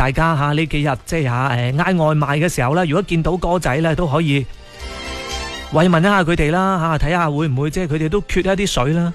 大家吓呢幾日即係嗌外賣嘅時候咧，如果見到哥仔咧，都可以慰問一下佢哋啦吓，睇下會唔會即係佢哋都缺一啲水啦。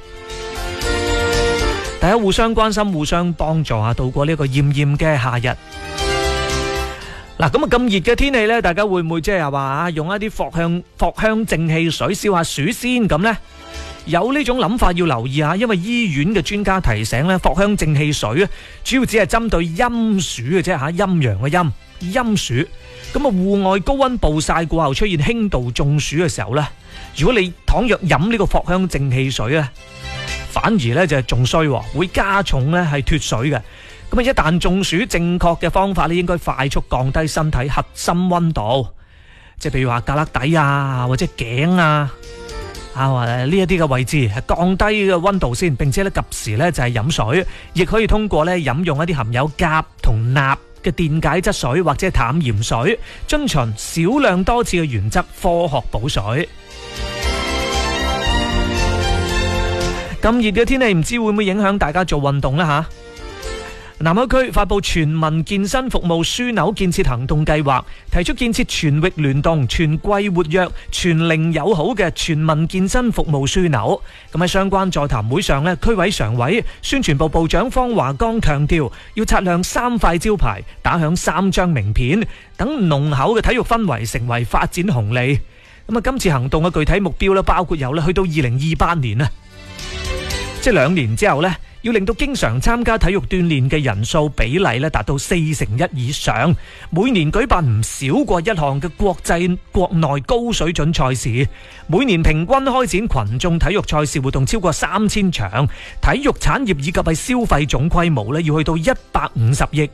大家互相關心、互相幫助下，度過呢個炎炎嘅夏日。嗱，咁熱嘅天氣咧，大家會唔會即係話用一啲藿香正氣水燒下鼠先咁呢？有呢種諗法要留意下，因為醫院嘅專家提醒咧，藿香正氣水主要只係針對陰暑嘅啫吓，陰陽嘅陰暑。咁戶外高溫暴曬過後出現輕度中暑嘅時候咧，如果你倘若飲呢個藿香正氣水咧，反而咧就係仲衰，會加重咧係脫水嘅。咁一旦中暑，正確嘅方法咧，應該快速降低身體核心溫度，即係譬如話胳肋底啊，或者頸啊。呢一啲嘅位置係降低嘅溫度先，並且咧及時咧就係飲水，亦可以通過咧飲用一啲含有鉀同鈉嘅電解質水或者淡鹽水，遵循少量多次嘅原則，科學補水。咁熱嘅天氣，唔知會唔會影響大家做運動呢吓？南海區發佈全民健身服務樞紐建設行動計劃，提出建設全域聯動、全季活躍、全齡友好嘅全民健身服務樞紐。咁喺相關座談會上咧，區委常委、宣傳部部長方華剛強調，要擦亮3塊招牌，打響3張名片，等濃厚嘅體育氛圍成為發展紅利。咁今次行動嘅具體目標咧，包括有去到2028年啊，即係2年之後咧，要令到經常參加體育鍛煉嘅人數比例咧達到4:1以上，每年舉辦唔少過一項嘅國際、國內高水準賽事，每年平均開展群眾體育賽事活動超過3000場，體育產業以及係消費總規模咧要去到150億。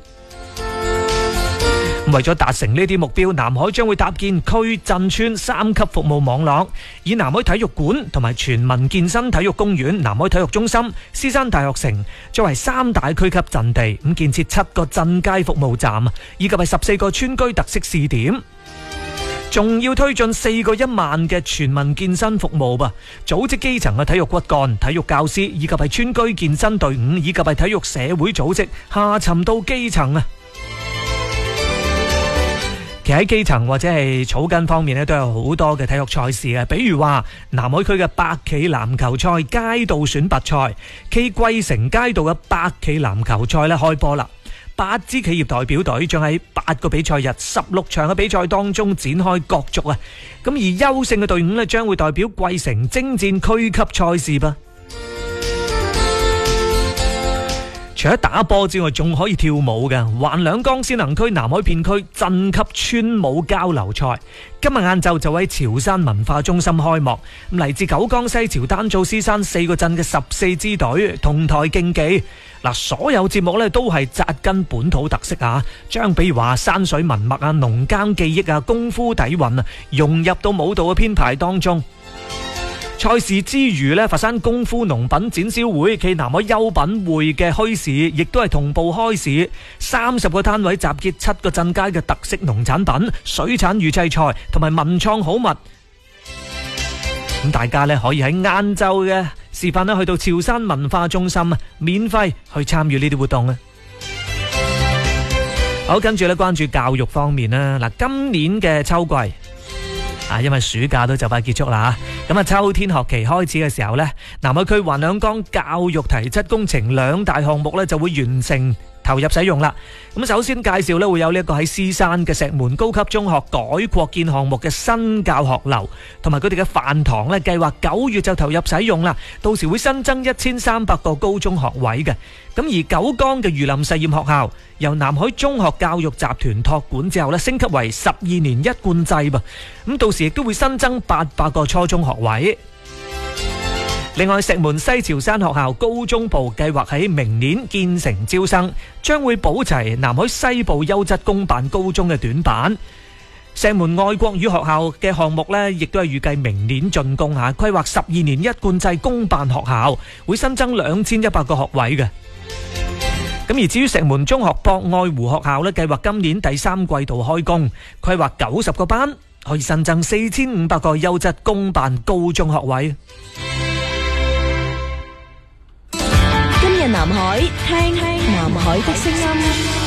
為咗達成呢啲目標，南海將會搭建區鎮村3級服務網絡，以南海體育館同埋全民健身體育公園、南海體育中心、獅山大學城作為3大區級陣地，咁建設7個鎮街服務站，以及係14個村居特色試點，仲要推進4個1萬嘅全民健身服務噃，組織基層嘅體育骨幹、體育教師，以及係村居健身隊伍，以及係體育社會組織，下沉到基層啊！其實喺基層或者係草根方面咧，都有好多嘅體育賽事嘅，比如話南海區嘅百企籃球賽、街道選拔賽，暨桂城街道嘅百企籃球賽咧開波啦！8支企業代表隊將喺8個比賽日、16場嘅比賽當中展開角逐啊！咁而優勝嘅隊伍咧，將會代表桂城征戰區級賽事噃。除咗打波之外，仲可以跳舞嘅。橫兩江先能區南海片區鎮級村舞交流賽，今日晏晝就喺潮汕文化中心開幕。嚟自九江西潮丹灶獅山4個鎮嘅14支隊同台競技。所有節目咧都係紮根本土特色啊，將比如話山水文脈啊、農耕記憶啊、功夫底蘊啊，融入到舞蹈嘅編排當中。賽事之餘咧，佛山功夫農品展銷會暨南海優品會嘅墟市，亦都係同步開市。30個攤位集結7個鎮街嘅特色農產品、水產預製菜同埋文創好物。咁大家咧可以喺晏晝嘅時分咧去到潮汕文化中心免費去參與呢啲活動啊！好，跟住咧關注教育方面啦。今年嘅秋季。因為暑假都就快結束啦，咁秋天學期開始嘅時候呢，南海區橫兩江教育提質工程2大項目呢就會完成投入使用啦。咁首先介紹呢會有呢一個喺獅山嘅石門高級中學改擴建項目嘅新教學樓，同埋佢哋嘅飯堂呢計劃9月就投入使用啦。到時會新增1300個高中學位嘅。咁而九江嘅榆林實驗學校由南海中學教育集團託管之後呢，升級為12年一貫制噃。咁到時亦都會新增800個初中學位。另外，石門西潮山學校高中部計劃喺明年建成招生，將會補齊南海西部優質公辦高中嘅短板。石門外國語學校嘅項目呢，亦都係預計明年竣工嚇，規劃12年一貫制公辦學校，會新增2100個學位嘅。咁而至於石門中學博愛湖學校呢，計劃今年第3季度開工，規劃90個班，可以新增4500個優質公辦高中學位。 今日南海聽南海的聲音。